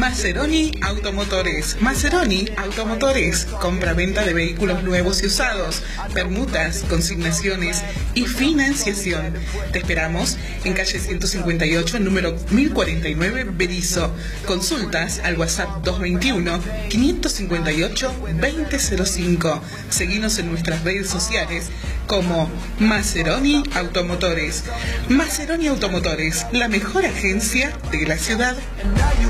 Maceroni Automotores. Maceroni Automotores. Compra-venta de vehículos nuevos y usados, permutas, consignaciones y financiación. Te esperamos en calle 158, número 1049, Berisso. Consultas al WhatsApp 221-558-2005. Seguinos en nuestras redes sociales como Maceroni Automotores. Maceroni Automotores, la mejor agencia de la ciudad.